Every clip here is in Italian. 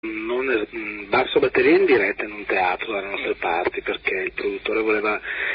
basso batteria in diretta in un teatro dalle nostre parti, perché il produttore voleva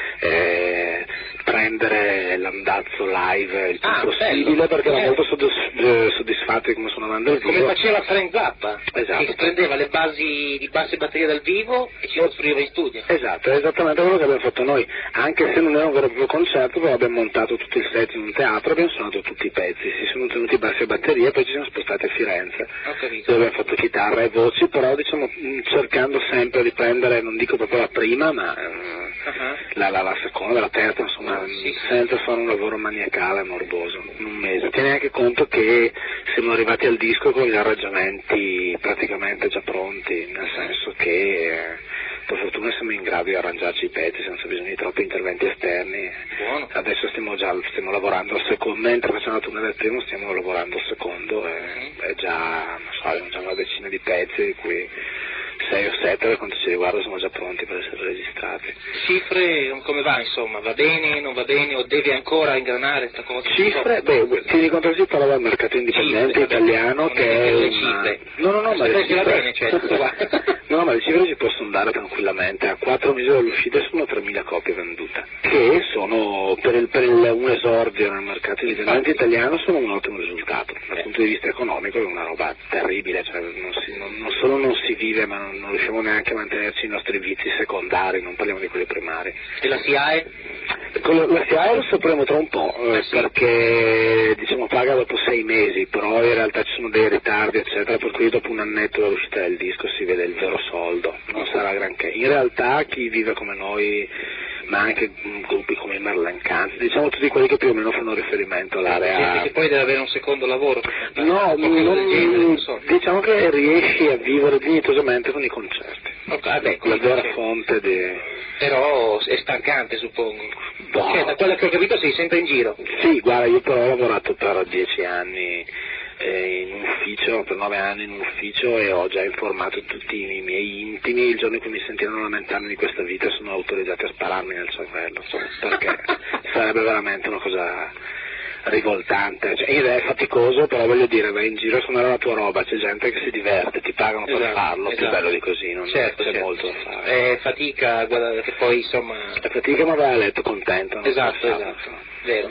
prendere l'andazzo live il più possibile, perché era molto soddisfatto di come suonavano dal vivo. Come faceva Frank Zappa, esatto, che prendeva le basi di basse batterie dal vivo e ci costruiva in studio. Esatto, è esattamente quello che abbiamo fatto noi, anche se non era un vero e proprio concerto, però abbiamo montato tutto il set in un teatro, abbiamo suonato tutti i pezzi, si sono tenuti bassi e batterie, poi ci siamo spostati a Firenze, dove abbiamo fatto chitarra e voci, però diciamo cercando sempre di prendere, non dico proprio la prima, ma la seconda, la terza, insomma, senza fare un lavoro maniacale e morboso, in un mese. Tieni anche conto che siamo arrivati al disco con gli arrangiamenti praticamente già pronti, nel senso che per fortuna siamo in grado di arrangiarci i pezzi senza bisogno di troppi interventi esterni. Buono. Adesso stiamo lavorando al secondo, mentre facciamo la tournée del primo stiamo lavorando al secondo, è già, non so, abbiamo già una decina di pezzi, di cui 6 o 7 per quanto ci riguarda sono già pronti per essere registrati. Cifre, come va insomma? Va bene, non va bene o deve ancora ingranare questa cosa? Cifre? Beh, tieni conto che si parla del mercato indipendente italiano che è le una... cifre. No, ma le cifre... bene, cioè, no, ma le cifre si possono dare tranquillamente. A 4 mesi dall'uscita sono 3.000 copie vendute, che sono per un esordio nel mercato indipendente italiano sono un ottimo risultato. Dal punto di vista economico è una roba terribile, cioè non solo non si vive, ma non riusciamo neanche a mantenerci i nostri vizi secondari, non parliamo di quelli primari. E la SIAE? Con la SIAE lo sapremo tra un po', perché diciamo paga dopo 6 mesi, però in realtà ci sono dei ritardi eccetera, per cui dopo un annetto dall'uscita del disco si vede il vero soldo, non sarà granché. In realtà chi vive come noi, ma anche gruppi come i Merlancanti, diciamo tutti quelli che più o meno fanno riferimento all'area... Gente che poi deve avere un secondo lavoro. No, diciamo che riesci a vivere dignitosamente con i concerti. La vera fonte di... Però è stancante, suppongo. No. Cioè, da quello che ho capito sei sempre in giro. Sì, guarda, io però ho lavorato per 10 anni in un ufficio, per 9 anni in un ufficio, e ho già informato tutti i miei intimi. Il giorno in cui mi sentirono lamentarmi di questa vita sono autorizzati a spararmi nel cervello, perché sarebbe veramente una cosa rivoltante, cioè, è faticoso, però voglio dire, vai in giro a suonare la tua roba, c'è gente che si diverte, ti pagano per farlo, più bello di così, non c'è molto da fare. È fatica, guarda, che poi insomma... È fatica, ma vai a letto contento. Esatto, vero.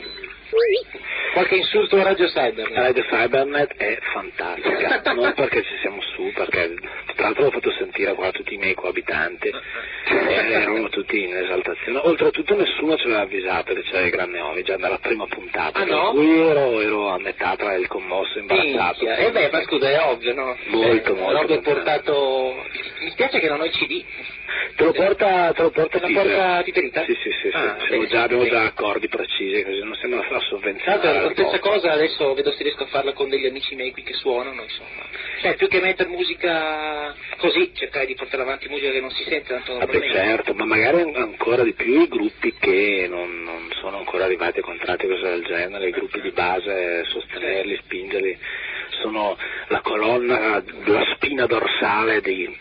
Qualche insulto a Radio Cybernet? Radio Cybernet è fantastica, non perché ci siamo su, perché tra l'altro l'ho fatto sentire qua a tutti i miei coabitanti e erano tutti in esaltazione. Oltretutto nessuno ci aveva avvisato che c'era il Gran Neovi già dalla prima puntata, per cui ero a metà tra il commosso e imbarazzato. Ma scusa, è ovvio, no? Molto. L'ho portato... Mi spiace che non ho i CD. Te lo porta Piperita? Sì. Abbiamo già accordi precisi, così non sembra far sovvenzionare. La stessa cosa adesso vedo se riesco a farla con degli amici miei qui che suonano, insomma. Cioè, più che mettere musica così, cercare di portare avanti musica che non si sente tanto normalmente. Certo, ma magari ancora di più i gruppi che non sono ancora arrivati a contratti o cose del genere, i gruppi di base, sostenerli, spingerli, sono la colonna, la spina dorsale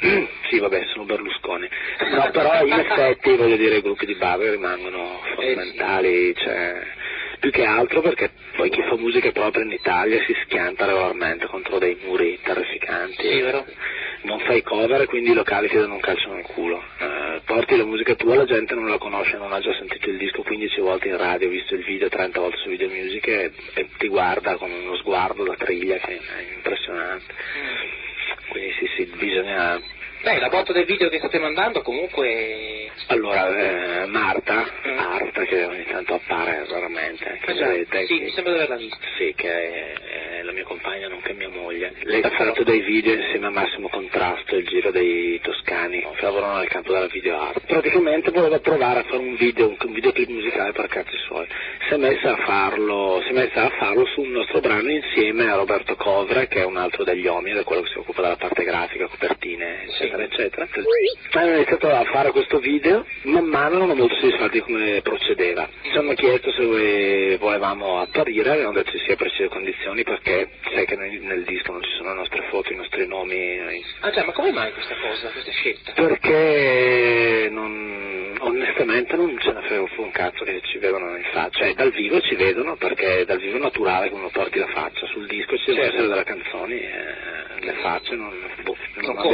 sono Berlusconi. No, però in effetti, voglio dire, i gruppi di base rimangono fondamentali, cioè, più che altro perché poi chi fa musica proprio in Italia si schianta regolarmente contro dei muri terrificanti. Sì, vero? Non fai cover e quindi i locali ti danno un calcio nel culo. Porti la musica tua, la gente non la conosce, non ha già sentito il disco 15 volte in radio, visto il video 30 volte su Video Music e ti guarda con uno sguardo da triglia che è impressionante. Quindi sì, bisogna... La botta del video che state mandando comunque... Allora, Marta, che ogni tanto appare raramente, sì, mi sembra di averla vista. Sì, che è la mia compagna nonché mia moglie. Lei ha fatto dei video insieme a Massimo Contrasto, il giro dei toscani, che lavorano nel campo della video art. Praticamente voleva provare a fare un videoclip musicale per cazzi suoi. Si è messa a farlo su un nostro brano insieme a Roberto Covra, che è un altro degli Omni, quello che si occupa della parte grafica, copertine, eccetera. Hanno iniziato a fare questo video, man mano non molto soddisfatti di come procedeva. Ci hanno chiesto se volevamo apparire, abbiamo detto sì a precise condizioni, perché sai che nel disco non ci sono le nostre foto, i nostri nomi. Ma come mai questa scelta? Perché onestamente non ce ne frega un cazzo che ci vedono in faccia, cioè dal vivo ci vedono, perché dal vivo è naturale che uno porti la faccia, sul disco ci devono essere delle canzoni, le facce non... non